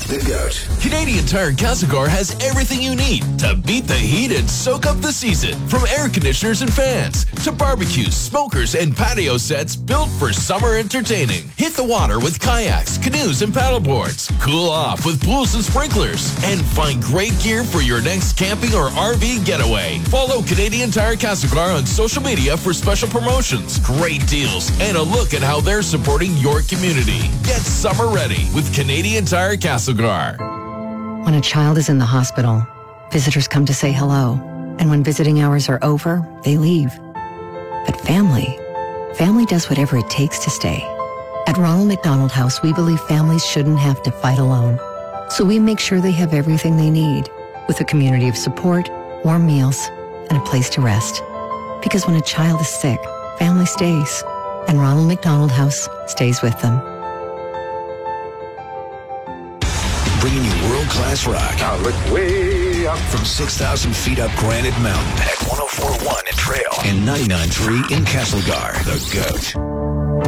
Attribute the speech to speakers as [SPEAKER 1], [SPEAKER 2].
[SPEAKER 1] The GOAT.
[SPEAKER 2] Canadian Tire Castlegar has everything you need to beat the heat and soak up the season. From air conditioners and fans to barbecues, smokers, and patio sets built for summer entertaining. Hit the water with kayaks, canoes, and paddleboards. Cool off with pools and sprinklers. And find great gear for your next camping or RV getaway. Follow Canadian Tire Castlegar on social media for special promotions, great deals, and a look at how they're supporting your community. Get summer ready with Canadian Tire Castlegar.
[SPEAKER 3] When a child is in the hospital, visitors come to say hello. And when visiting hours are over, they leave. But family does whatever it takes to stay. At Ronald McDonald House, we believe families shouldn't have to fight alone. So we make sure they have everything they need, with a community of support, warm meals, and a place to rest. Because when a child is sick, family stays. And Ronald McDonald House stays with them.
[SPEAKER 1] Bringing you world-class rock.
[SPEAKER 4] Now look way up.
[SPEAKER 1] From 6,000 feet up Granite Mountain at 104.1 in Trail and 99.3 in Castlegar. The GOAT.